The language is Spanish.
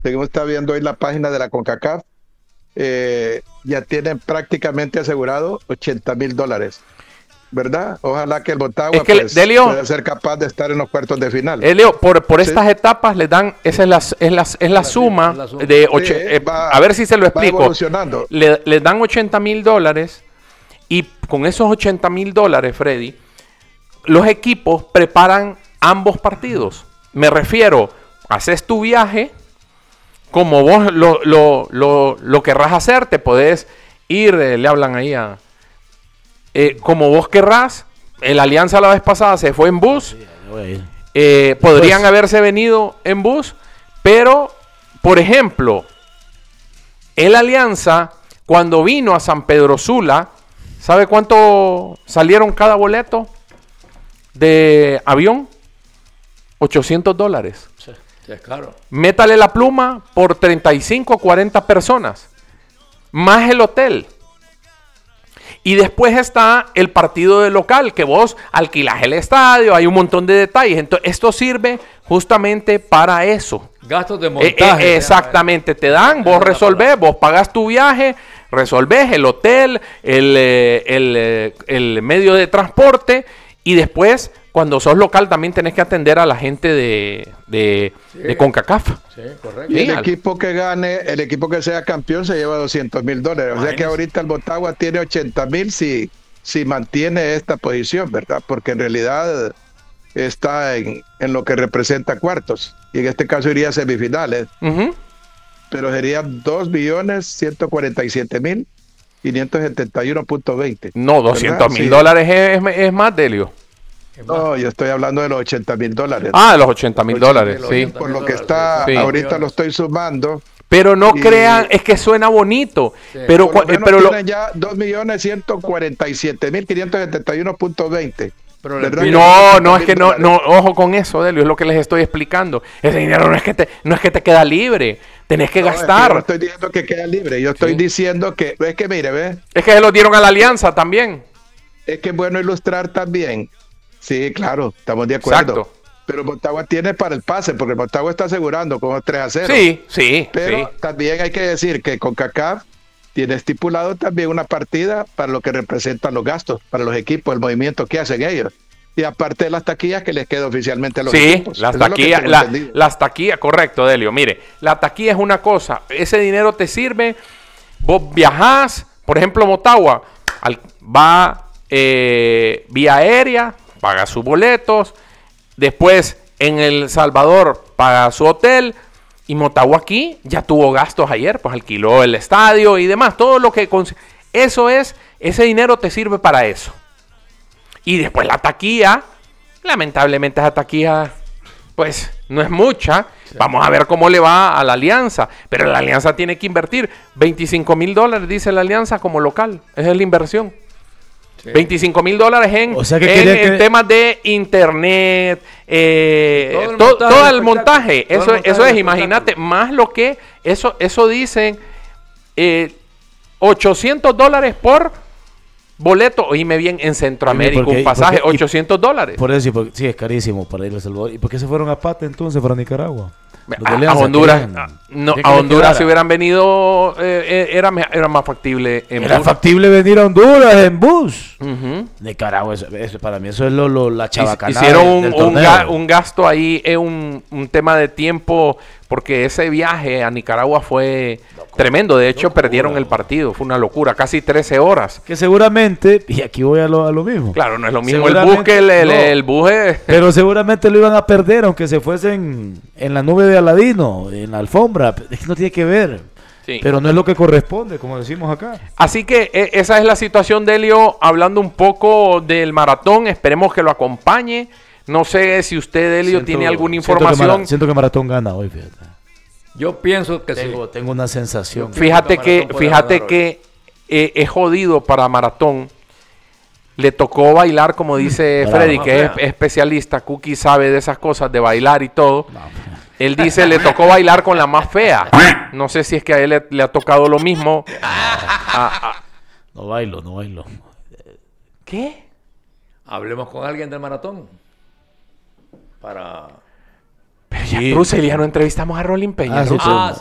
según está viendo hoy la página de la CONCACAF, ya tienen prácticamente asegurado $80,000, ¿verdad? Ojalá que el Es Motagua que, pues Delio, pueda ser capaz de estar en los cuartos de final. Leo, por Sí, estas etapas le dan, esa es la Es suma la suma. de, sí, a ver si se lo va explico, evolucionando. le dan $80,000 y con esos $80,000, Freddy, los equipos preparan ambos partidos. Me refiero, haces tu viaje, como vos lo querrás hacer, te podés ir, le hablan ahí como vos querrás. El Alianza la vez pasada se fue en bus. Podrían haberse venido en bus, pero, por ejemplo, el Alianza, cuando vino a San Pedro Sula, ¿sabe cuánto salieron cada boleto de avión? $800. Sí, sí, es caro. Métale la pluma por 35 o 40 personas, más el hotel. Y después está el partido de local, que vos alquilás el estadio, hay un montón de detalles. Entonces, esto sirve justamente para eso. Gastos de montaje. Exactamente, te dan, vos resolvés, vos pagás tu viaje, resolvés el hotel, el medio de transporte, y después, cuando sos local, también tenés que atender a la gente de CONCACAF. Sí, correcto. Y Sí, el equipo que gane, el equipo que sea campeón se lleva $200,000. O sea que ahorita el Motagua tiene $80,000 si mantiene esta posición, ¿verdad? Porque en realidad está en lo que representa cuartos. Y en este caso iría a semifinales. Ujú. Pero serían 2.147.571.20. No, $200,000 es más, Delio. No, yo estoy hablando de los $80,000. Ah, de los $80,000, sí. Por lo que está, Sí. ahorita lo estoy sumando. Pero no Y- crean, es que suena bonito. Pero, Por lo menos pero tienen ya 2.147.571.20. Pero ¿verdad? no, es que no, ojo con eso, Delio, es lo que les estoy explicando. Ese dinero no es que te queda libre, tenés que No, es que yo gastar. no estoy diciendo que queda libre, yo estoy diciendo que, es que mire, ve, Es que se lo dieron a la Alianza también. es que es bueno ilustrar también. Sí, claro, estamos de acuerdo. Exacto. Pero Motagua tiene para el pase, porque Motagua está asegurando con 3-0. Sí. Pero también hay que decir que CONCACAF tiene estipulado también una partida para lo que representan los gastos, para los equipos, el movimiento que hacen ellos. Y aparte de las taquillas que les queda oficialmente a los Sí, equipos. las Eso es lo que taquillas, tengo entendido. las taquillas, correcto, Delio. Mire, la taquilla es una cosa, ese dinero te sirve, vos viajás, por ejemplo, Motagua, va vía aérea, paga sus boletos, después en El Salvador paga su hotel, y Motagua aquí ya tuvo gastos ayer, pues alquiló el estadio y demás, todo lo que... ese dinero te sirve para eso. Y después la taquilla, lamentablemente esa taquilla, pues no es mucha. Sí. Vamos a ver cómo le va a la Alianza. Pero la Alianza tiene que invertir $25,000, dice la Alianza, como local. Esa es la inversión. Sí. $25,000 en, o sea que en temas de internet, todo el montaje. Eso es, imagínate, más lo que, eso dicen, $800 por boleto, oíme bien, en Centroamérica, un pasaje, $800. Por eso, sí, es carísimo para ir a El Salvador. ¿Y por qué se fueron a Pate entonces para Nicaragua? A Honduras, a Honduras si hubieran venido, era más factible en era bus. factible venir a Honduras en bus. Nicaragua, eso, para mí eso es la chabacanada. Hicieron un gasto ahí, un tema de tiempo, porque ese viaje a Nicaragua fue tremendo. De hecho, perdieron el partido. Fue una locura. Casi 13 horas. Que seguramente, y aquí voy a lo mismo. Claro, no es lo mismo el bus que el bus. Pero seguramente lo iban a perder, aunque se fuesen en la nube de Aladino, en la alfombra. Es que no tiene que ver. Sí. Pero no es lo que corresponde, como decimos acá. Así que esa es la situación de Elio, hablando un poco del maratón. Esperemos que lo acompañe. No sé si usted, Elio, tiene alguna información. Siento que Maratón gana hoy, fíjate. Yo pienso que tengo una sensación. Fíjate que es jodido para Maratón. Le tocó bailar, como dice Freddy, que es especialista. Cookie sabe de esas cosas, de bailar y todo. No. Él dice, le tocó bailar con la más fea. No sé si es que a él le ha tocado lo mismo. No bailo. ¿Qué? Hablemos con alguien del maratón. Para Sí. Russell, ya no entrevistamos a Rolling Peña. Sí,